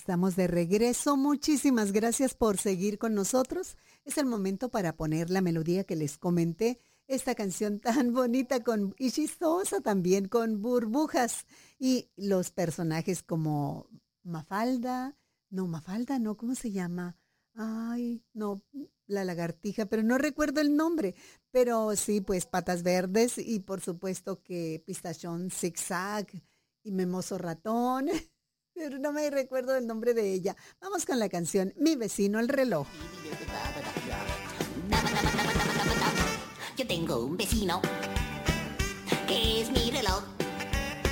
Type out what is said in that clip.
estamos de regreso. Muchísimas gracias por seguir con nosotros. Es el momento para poner la melodía que les comenté. Esta canción tan bonita y chistosa también con burbujas. Y los personajes como Mafalda. Mafalda no, ¿cómo se llama? Ay, no, la lagartija, pero no recuerdo el nombre. Pero sí, pues Patas Verdes y por supuesto que Pistachón Zigzag y Memoso Ratón. Pero no me recuerdo el nombre de ella. Vamos con la canción Mi vecino el reloj. Yo tengo un vecino que es mi reloj.